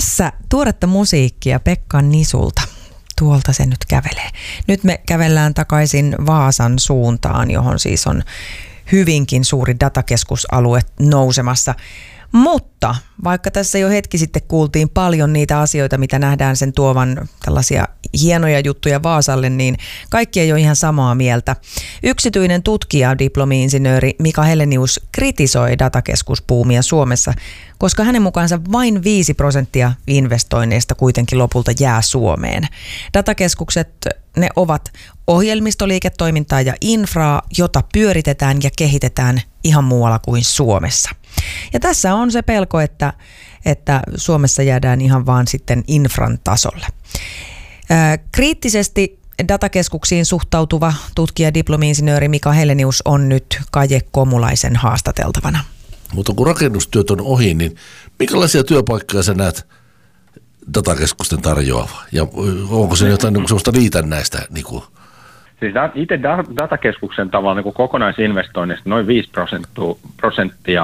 Tässä tuoretta musiikkia Pekka Nisulta. Tuolta se nyt kävelee. Nyt me kävellään takaisin Vaasan suuntaan, johon siis on hyvinkin suuri datakeskusalue nousemassa. Mutta vaikka tässä jo hetki sitten kuultiin paljon niitä asioita, mitä nähdään sen tuovan tällaisia hienoja juttuja Vaasalle, niin kaikki ei ole ihan samaa mieltä. Yksityinen tutkija, diplomi-insinööri Mika Helenius kritisoi datakeskusbuumia Suomessa, koska hänen mukaansa vain 5% investoinneista kuitenkin lopulta jää Suomeen. Datakeskukset, ne ovat ohjelmistoliiketoimintaa ja infraa, jota pyöritetään ja kehitetään ihan muualla kuin Suomessa. Ja tässä on se pelko, että Suomessa jäädään ihan vaan sitten infran tasolle. Kriittisesti datakeskuksiin suhtautuva tutkija diplomi-insinööri Mika Helenius on nyt Kaje Komulaisen haastateltavana. Mutta kun rakennustyöt on ohi, niin minkälaisia työpaikkoja sä näet datakeskusten tarjoava? Ja onko se jotain sellaista liitännäistä? Siis itse datakeskuksen tavalla niin kokonaisinvestoinnista noin 5%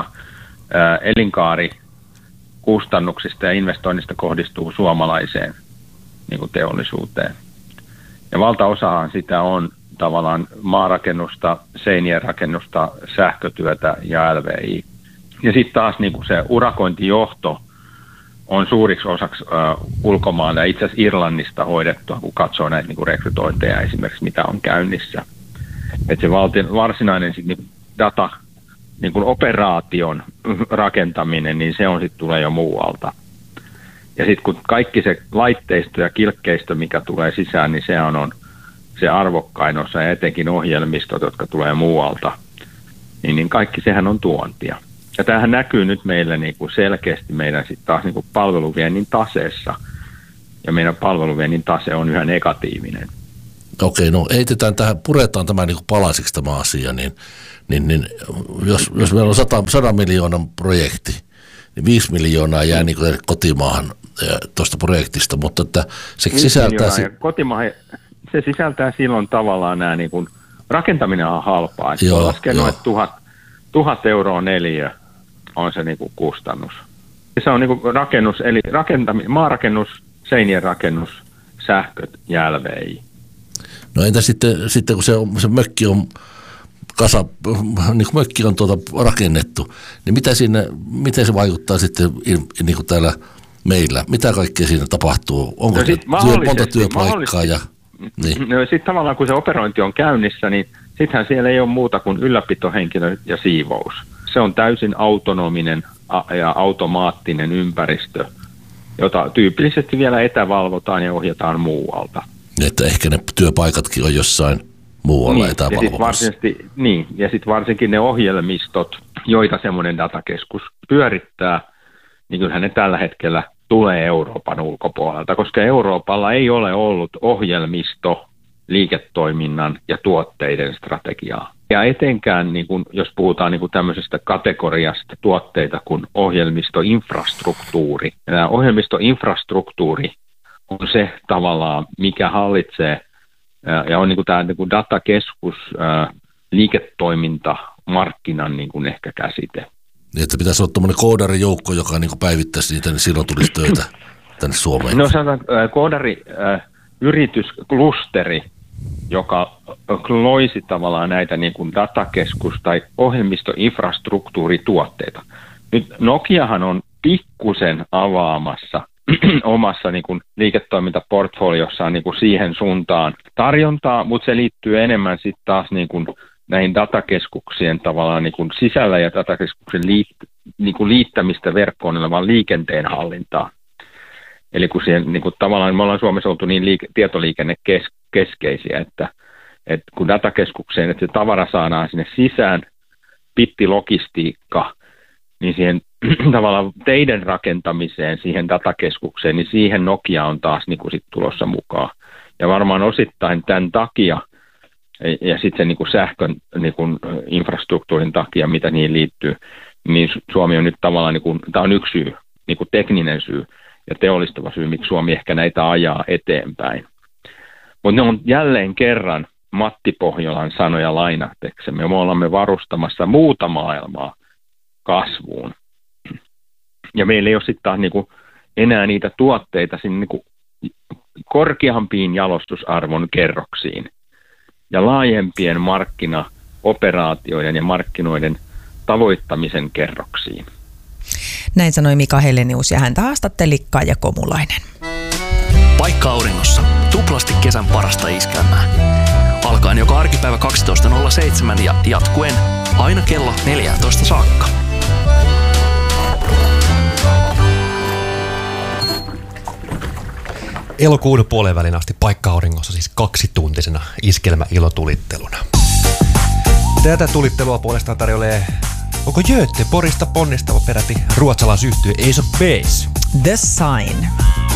elinkaarikustannuksista ja investoinnista kohdistuu suomalaiseen niin kuin teollisuuteen. Ja valtaosahan sitä on tavallaan maarakennusta, seinien rakennusta, sähkötyötä ja LVI. Ja sitten taas niin kuin se urakointijohto on suuriksi osaksi ulkomailla ja itse asiassa Irlannista hoidettua, kun katsoo näitä niin kuin rekrytointeja esimerkiksi, mitä on käynnissä. Että se varsinainen niin data niin kuin operaation rakentaminen, niin se on sitten tulee jo muualta. Ja sitten kun kaikki se laitteisto ja kilkkeistö, mikä tulee sisään, niin se on se arvokkain osa ja etenkin ohjelmistot, jotka tulee muualta, niin kaikki sehän on tuontia. Ja tämähän näkyy nyt meillä niin kuin selkeästi meidän sitten taas niin kuin palveluviennin taseessa. Ja meidän palveluviennin tase on yhä negatiivinen. Okei, no puretaan tämä niin kuin palasiksi tämä asia, niin jos meillä on 100 miljoonan projekti, niin 5 miljoonaa jää niin kuin kotimaahan tuosta projektista, mutta että se sisältää... Se sisältää silloin tavallaan nämä niin kuin, rakentaminen on halpaa. Joo, laskenut, että 1000 euroa neliö on se niin kuin kustannus. Se on niin kuin rakennus, eli maarakennus, seinien rakennus, sähköt ja LVI. No entä sitten kun se mökki on niin kuin mökki on rakennettu, niin miten se vaikuttaa sitten niin kuin täällä meillä? Mitä kaikkea siinä tapahtuu? Onko monta työpaikkaa? Niin. No sitten tavallaan kun se operointi on käynnissä, niin sittenhän siellä ei ole muuta kuin ylläpitohenkilö ja siivous. Se on täysin autonominen ja automaattinen ympäristö, jota tyypillisesti vielä etävalvotaan ja ohjataan muualta. Että ehkä ne työpaikatkin on jossain muualla etävalvomassa. Ja sitten varsinkin ne ohjelmistot, joita semmoinen datakeskus pyörittää, niin kyllähän ne tällä hetkellä tulee Euroopan ulkopuolelta, koska Euroopalla ei ole ollut ohjelmisto, liiketoiminnan ja tuotteiden strategiaa. Ja etenkään, niin kun, jos puhutaan niin kun tämmöisestä kategoriasta tuotteita kuin ohjelmistoinfrastruktuuri. Ja tämä ohjelmistoinfrastruktuuri on se tavallaan, mikä hallitsee ja on niin kuin tämä niin kuin datakeskus, liiketoiminta, markkinan niin kuin ehkä käsite. Että pitäisi olla tuommoinen koodarijoukko, joka niin kuin päivittäisi niitä, niin silloin tulisi töitä tänne Suomeen. No sanotaan koodari-yritysklusteri, joka loisi tavallaan näitä niin kuin datakeskus- tai ohjelmistoinfrastruktuurituotteita. Nyt Nokiahan on pikkusen avaamassa omassa niin kuin liiketoimintaportfoliossaan niin kuin siihen suuntaan tarjontaa, mutta se liittyy enemmän sitten taas niin kuin näihin datakeskuksien tavallaan niin kuin sisällä ja datakeskuksen niin kuin liittämistä verkkoon olevan liikenteen hallintaa. Eli kun siihen, niin kuin tavallaan me ollaan Suomessa oltu niin tietoliikennekeskeisiä, että kun datakeskukseen, että se tavara saadaan sinne sisään, bittilogistiikka, niin siihen tavallaan teidän rakentamiseen, siihen datakeskukseen, niin siihen Nokia on taas niin kuin sit tulossa mukaan. Ja varmaan osittain tämän takia, ja sitten sen niin kuin sähkön niin kuin infrastruktuurin takia, mitä niihin liittyy, niin Suomi on nyt tavallaan, niin kuin, tämä on yksi syy, niin kuin tekninen syy ja teollistava syy, miksi Suomi ehkä näitä ajaa eteenpäin. Mutta ne on jälleen kerran Matti Pohjolan sanoja lainataksemme. Me olemme varustamassa muuta maailmaa kasvuun. Ja meillä ei ole sitten taas niinku enää niitä tuotteita sinne niin kuin korkeampiin jalostusarvon kerroksiin ja laajempien markkinaoperaatioiden ja markkinoiden tavoittamisen kerroksiin. Näin sanoi Mika Helenius ja häntä haastatteli Kaija Komulainen. Paikka Auringossa. Tuplasti kesän parasta iskelmää. Alkaen joka arkipäivä 12.07 ja jatkuen aina kello 14 saakka. Elokuun puolen välin asti Paikka Auringossa siis 2-tuntisena iskelmäilotulitteluna. Tätä tulittelua puolestaan tarjoilee onko Göteborgista ponnistava peräti ruotsalaisyhtye Ace of Base. The Sign.